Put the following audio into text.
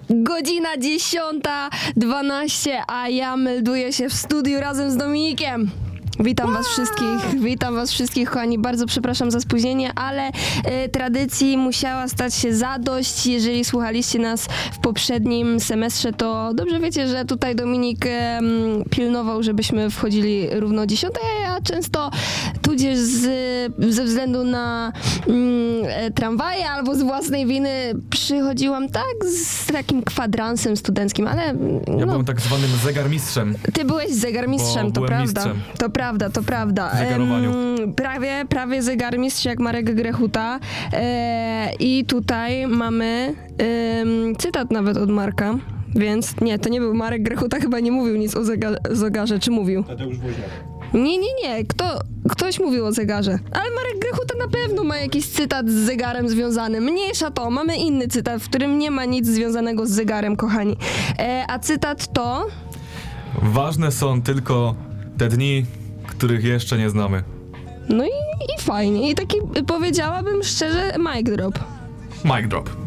Godzina 10:12, a ja melduję się w studiu razem z Dominikiem. Witam was wszystkich, kochani. Bardzo przepraszam za spóźnienie, ale tradycji musiała stać się zadość. Jeżeli słuchaliście nas w poprzednim semestrze, to dobrze wiecie, że tutaj Dominik pilnował, żebyśmy wchodzili równo o 10, a ja często tudzież ze względu na tramwaje albo z własnej winy przychodziłam tak z takim kwadransem studenckim, ale Ja byłem tak zwanym zegarmistrzem. Ty byłeś zegarmistrzem, to byłem prawda. mistrzem. To prawda. W zegarowaniu. Prawie zegarmistrz jak Marek Grechuta. I tutaj mamy cytat nawet od Marka. Więc nie, to nie był Marek Grechuta, chyba nie mówił nic o zegarze, czy mówił? Tadeusz Woźniak. Nie. Ktoś mówił o zegarze. Ale Marek Grechuta na pewno ma jakiś cytat z zegarem związany. Mniejsza to, mamy inny cytat, w którym nie ma nic związanego z zegarem, kochani. A cytat to... Ważne są tylko te dni, których jeszcze nie znamy. No i fajnie. I taki powiedziałabym szczerze mic drop. Mic drop.